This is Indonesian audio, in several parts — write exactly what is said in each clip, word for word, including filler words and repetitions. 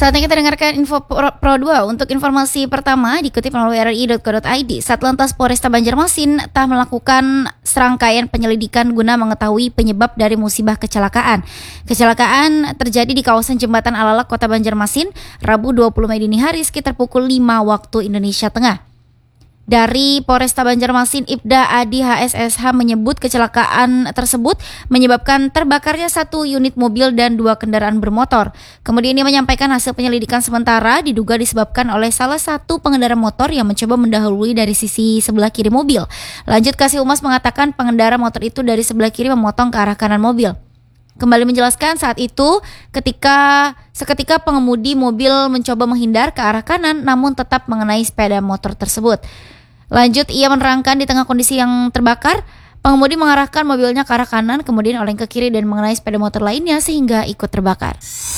Saatnya kita dengarkan info Pro, Pro dua. Untuk informasi pertama dikutip melalui r i titik co titik i d. Satlantas Polresta Banjarmasin telah melakukan serangkaian penyelidikan guna mengetahui penyebab dari musibah kecelakaan. Kecelakaan terjadi di kawasan Jembatan Alalak, Kota Banjarmasin, Rabu dua puluh Mei dini hari sekitar pukul lima waktu Indonesia Tengah. Dari Polresta Banjarmasin, Ibda Adi H S S H menyebut kecelakaan tersebut menyebabkan terbakarnya satu unit mobil dan dua kendaraan bermotor. Kemudian ia menyampaikan hasil penyelidikan sementara diduga disebabkan oleh salah satu pengendara motor yang mencoba mendahului dari sisi sebelah kiri mobil. Lanjut, Kasih Humas mengatakan pengendara motor itu dari sebelah kiri memotong ke arah kanan mobil. Kembali menjelaskan saat itu ketika seketika pengemudi mobil mencoba menghindar ke arah kanan namun tetap mengenai sepeda motor tersebut. Lanjut, ia menerangkan di tengah kondisi yang terbakar, pengemudi mengarahkan mobilnya ke arah kanan kemudian oleng ke kiri dan mengenai sepeda motor lainnya sehingga ikut terbakar.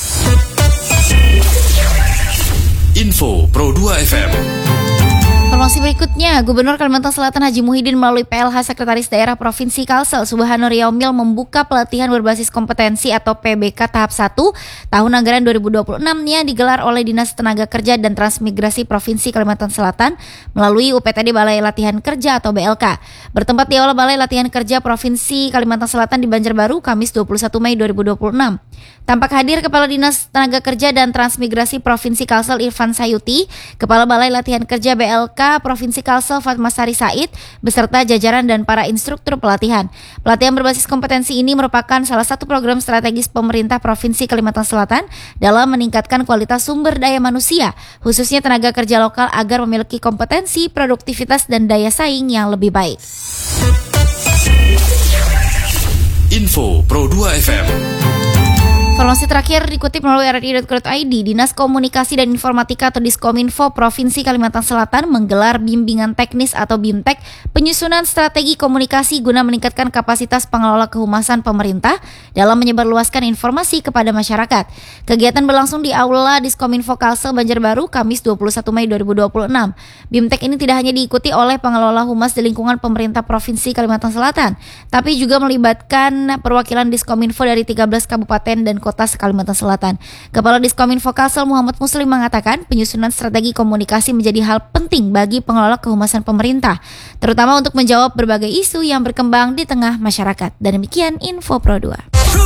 Info Pro dua F M. Informasi berikutnya, Gubernur Kalimantan Selatan Haji Muhyiddin melalui P L H Sekretaris Daerah Provinsi Kalsel Subhanu Riyaumil membuka pelatihan berbasis kompetensi atau P B K tahap satu tahun anggaran dua ribu dua puluh enam yang digelar oleh Dinas Tenaga Kerja dan Transmigrasi Provinsi Kalimantan Selatan melalui U P T D Balai Latihan Kerja atau B L K. Bertempat di Aula Balai Latihan Kerja Provinsi Kalimantan Selatan di Banjarbaru, Kamis dua puluh satu Mei dua ribu dua puluh enam. Tampak hadir Kepala Dinas Tenaga Kerja dan Transmigrasi Provinsi Kalsel Irfan Sayuti, Kepala Balai Latihan Kerja B L K Provinsi Kalsel Fatmasari Said, beserta jajaran dan para instruktur pelatihan. Pelatihan berbasis kompetensi ini merupakan salah satu program strategis pemerintah Provinsi Kalimantan Selatan dalam meningkatkan kualitas sumber daya manusia, khususnya tenaga kerja lokal agar memiliki kompetensi, produktivitas, dan daya saing yang lebih baik. Info Pro dua F M. Informasi terakhir dikutip melalui r i titik co titik i d. Dinas Komunikasi dan Informatika atau Diskominfo Provinsi Kalimantan Selatan menggelar bimbingan teknis atau BIMTEK penyusunan strategi komunikasi guna meningkatkan kapasitas pengelola kehumasan pemerintah dalam menyebarluaskan informasi kepada masyarakat. Kegiatan berlangsung di Aula Diskominfo Kalsel Banjarbaru, Kamis dua puluh satu Mei dua ribu dua puluh enam. BIMTEK ini tidak hanya diikuti oleh pengelola humas di lingkungan pemerintah Provinsi Kalimantan Selatan, tapi juga melibatkan perwakilan Diskominfo dari tiga belas kabupaten dan kota Kalimantan Selatan. Kepala Diskominfo Kalsel Muhammad Muslim mengatakan penyusunan strategi komunikasi menjadi hal penting bagi pengelola kehumasan pemerintah, terutama untuk menjawab berbagai isu yang berkembang di tengah masyarakat. Dan demikian Info Pro dua.